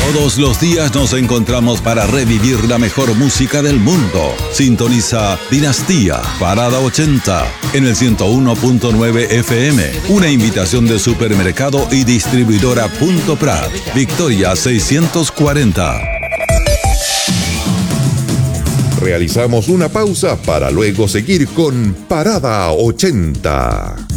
Todos los días nos encontramos para revivir la mejor música del mundo. Sintoniza Dinastía, Parada 80, en el 101.9 FM. Una invitación de Supermercado y Distribuidora Punto Prat, Victoria 640. Realizamos una pausa para luego seguir con Parada 80.